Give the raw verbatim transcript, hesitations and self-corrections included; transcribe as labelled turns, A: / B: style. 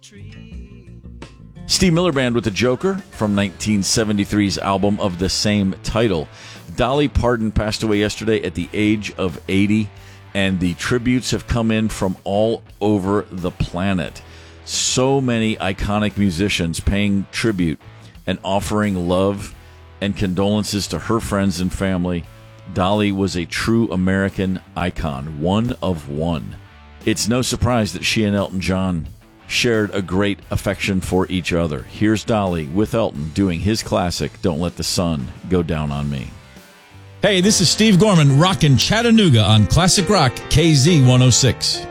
A: Steve Miller Band with The Joker from nineteen seventy-three's album of the same title. Dolly Parton passed away yesterday at the age of eighty, and the tributes have come in from all over the planet. So many iconic musicians paying tribute and offering love and condolences to her friends and family. Dolly was a true American icon, one of one. It's no surprise that she and Elton John shared a great affection for each other. Here's Dolly with Elton doing his classic, Don't Let the Sun Go Down on Me.
B: Hey, this is Steve Gorman rockin' Chattanooga on Classic Rock K Z one oh six.